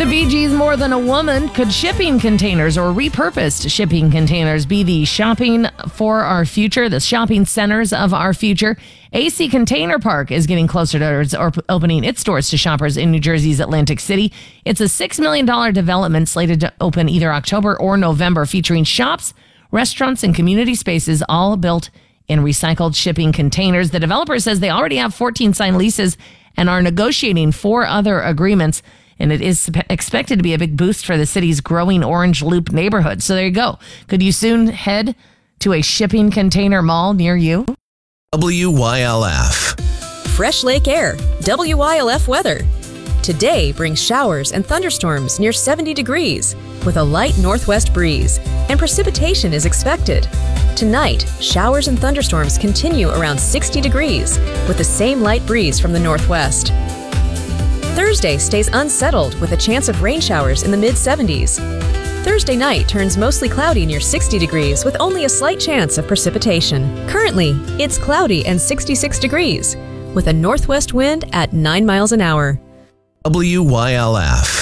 The Bee Gees More Than a Woman. Could shipping containers or repurposed shipping containers be the shopping for our future, the shopping centers of our future? AC Container Park is getting closer to opening its doors to shoppers in New Jersey's Atlantic City. It's a $6 million development slated to open either October or November, featuring shops, restaurants, and community spaces all built in recycled shipping containers. The developer says they already have 14 signed leases and are negotiating 4 other agreements. And it is expected to be a big boost for the city's growing Orange Loop neighborhood. So there you go. Could you soon head to a shipping container mall near you? WYLF. Fresh lake air. WYLF weather. Today brings showers and thunderstorms near 70 degrees with a light northwest breeze, and precipitation is expected. Tonight, showers and thunderstorms continue around 60 degrees with the same light breeze from the northwest. Thursday stays unsettled with a chance of rain showers in the mid-70s. Thursday night turns mostly cloudy near 60 degrees with only a slight chance of precipitation. Currently, it's cloudy and 66 degrees with a northwest wind at 9 miles an hour. WYLF.